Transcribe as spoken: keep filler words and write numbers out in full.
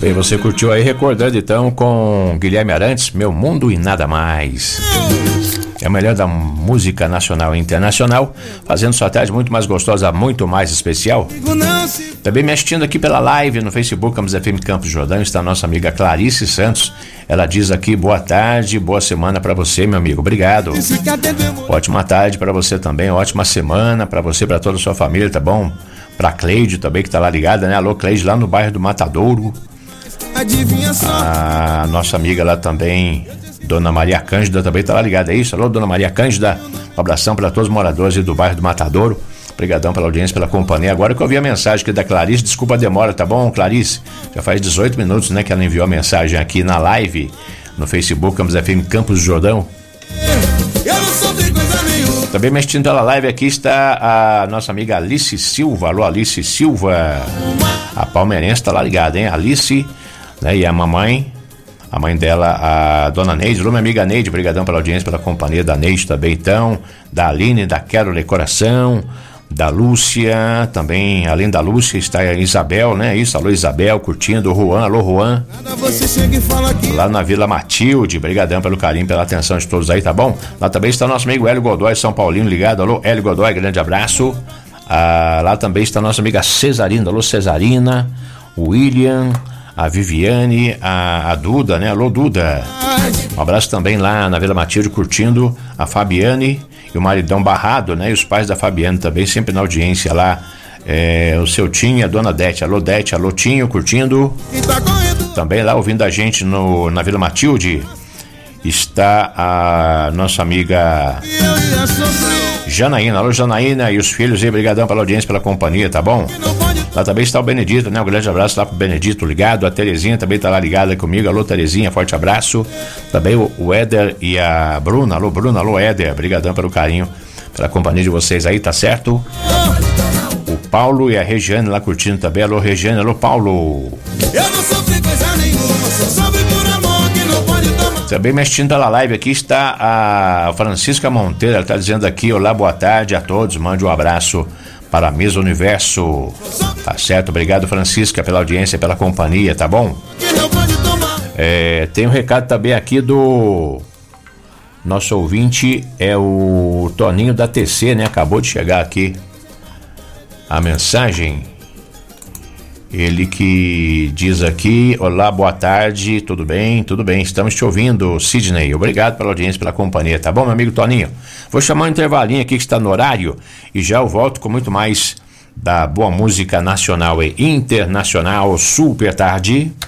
Bem, você curtiu aí, recordando então com Guilherme Arantes, Meu Mundo e Nada Mais. É a melhor da música nacional e internacional, fazendo sua tarde muito mais gostosa, muito mais especial. Também me assistindo aqui pela live no Facebook, Campos F M Campos Jordão, está a nossa amiga Clarice Santos. Ela diz aqui, boa tarde, boa semana para você, meu amigo, obrigado. Ótima tarde para você também, ótima semana para você, para toda a sua família, tá bom? Pra Cleide também, que tá lá ligada, né? Alô, Cleide, lá no bairro do Matadouro. A nossa amiga lá também, Dona Maria Cândida, também tá lá ligada, é isso? Alô, Dona Maria Cândida, um abração para todos os moradores do bairro do Matadouro. Obrigadão pela audiência, pela companhia. Agora que eu vi a mensagem aqui da Clarice, desculpa a demora, tá bom, Clarice? Já faz dezoito minutos, né, que ela enviou a mensagem aqui na live, no Facebook, Campos F M Campos Jordão. Também me assistindo pela live aqui está a nossa amiga Alice Silva. Alô, Alice Silva. A palmeirense tá lá ligada, hein? Alice, né? E a mamãe, a mãe dela, a dona Neide. Alô, minha amiga Neide, obrigadão pela audiência, pela companhia da Neide também, então. Da Aline, da Quero de Coração, da Lúcia, também, além da Lúcia, está a Isabel, né? Isso, alô, Isabel, curtindo. O Juan, alô, Juan. Lá na Vila Matilde, brigadão pelo carinho, pela atenção de todos aí, tá bom? Lá também está nosso amigo Hélio Godoy, São Paulino, ligado. Alô, Hélio Godoy, grande abraço. Ah, lá também está nossa amiga Cesarina, alô, Cesarina. O William, a Viviane, a, a Duda, né? Alô, Duda. Um abraço também lá na Vila Matilde, curtindo. A Fabiane e o maridão Barrado, né? E os pais da Fabiane também, sempre na audiência lá. É, o seu Tinho, a dona Dete. Alô, Dete, alô, Tinho, curtindo. Também lá ouvindo a gente no, na Vila Matilde está a nossa amiga Janaína. Alô, Janaína e os filhos aí, brigadão pela audiência, pela companhia, tá bom? Lá também está o Benedito, né? Um grande abraço lá pro Benedito ligado. A Terezinha também tá lá ligada comigo. Alô, Terezinha, forte abraço. Também o, o Éder e a Bruna. Alô, Bruna, alô, Éder. Brigadão pelo carinho, pela companhia de vocês aí, tá certo? O Paulo e a Regiane lá curtindo também. Alô, Regiane, alô, Paulo. Eu não sofri coisa nenhuma, só sofri por amor que não pode tomar. Também me assistindo pela live aqui está a Francisca Monteiro. Ela tá dizendo aqui, olá, boa tarde a todos. Mande um abraço para a Miss Universo. Tá certo, obrigado, Francisca, pela audiência, pela companhia, tá bom? É, tem um recado também aqui do nosso ouvinte, é o Toninho da T C, né? Acabou de chegar aqui a mensagem. Ele que diz aqui, olá, boa tarde, tudo bem? Tudo bem, estamos te ouvindo, Sidney, obrigado pela audiência, pela companhia, tá bom, meu amigo Toninho? Vou chamar um intervalinho aqui que está no horário e já eu volto com muito mais da boa música nacional e internacional. Super tarde.